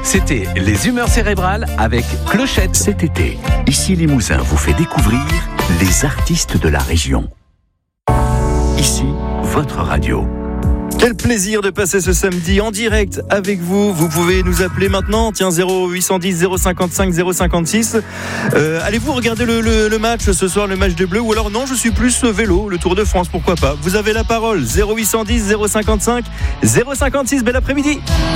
C'était Les Humeurs cérébrales avec Clochette. Cet été, Ici Limousin vous fait découvrir les artistes de la région. Ici, votre radio. Quel plaisir de passer ce samedi en direct avec vous. Vous pouvez nous appeler maintenant, 0810 055 056. Allez-vous regarder le match ce soir, le match des Bleus, ou alors non, je suis plus vélo, le Tour de France, pourquoi pas. Vous avez la parole, 0810 055 056. Bel après-midi.